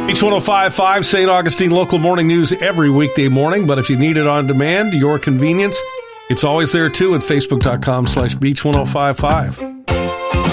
Beach 105.5, St. Augustine local morning news every weekday morning. But if you need it on demand, your convenience, it's always there too at facebook.com/beach1055.